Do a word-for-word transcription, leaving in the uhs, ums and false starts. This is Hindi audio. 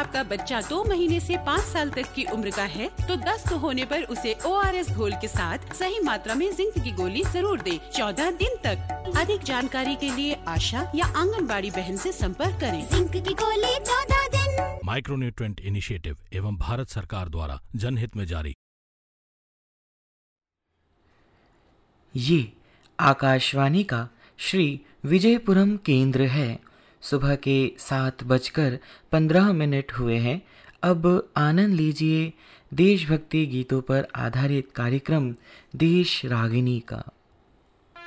आपका बच्चा दो महीने से पाँच साल तक की उम्र का है तो दस्त होने पर उसे ओ आर एस घोल के साथ सही मात्रा में जिंक की गोली जरूर दें चौदह दिन तक। अधिक जानकारी के लिए आशा या आंगनबाड़ी बहन से संपर्क करें। जिंक की गोली चौदह दिन। माइक्रोन्यूट्रिएंट इनिशिएटिव एवं भारत सरकार द्वारा जनहित में जारी। ये आकाशवाणी का श्री विजयपुरम केंद्र है। सुबह के सात बजकर पंद्रह मिनट हुए हैं। अब आनंद लीजिए देशभक्ति गीतों पर आधारित कार्यक्रम देश रागिनी का।